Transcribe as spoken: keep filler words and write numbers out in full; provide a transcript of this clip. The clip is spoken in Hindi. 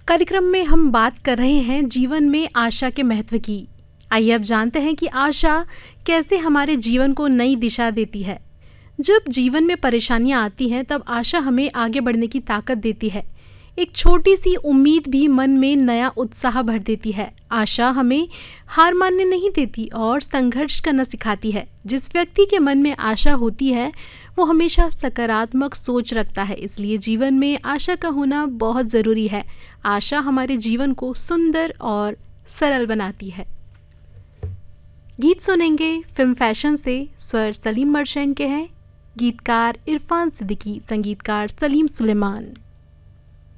कार्यक्रम में हम बात कर रहे हैं जीवन में आशा के महत्व की। आइए अब जानते हैं कि आशा कैसे हमारे जीवन को नई दिशा देती है। जब जीवन में परेशानियां आती हैं तब आशा हमें आगे बढ़ने की ताकत देती है। एक छोटी सी उम्मीद भी मन में नया उत्साह भर देती है। आशा हमें हार मानने नहीं देती और संघर्ष करना सिखाती है। जिस व्यक्ति के मन में आशा होती है वो हमेशा सकारात्मक सोच रखता है, इसलिए जीवन में आशा का होना बहुत ज़रूरी है। आशा हमारे जीवन को सुंदर और सरल बनाती है। गीत सुनेंगे फिल्म फैशन से। स्वर सलीम मर्चेंट के हैं, गीतकार इरफान सिद्दीकी, संगीतकार सलीम सुलेमान।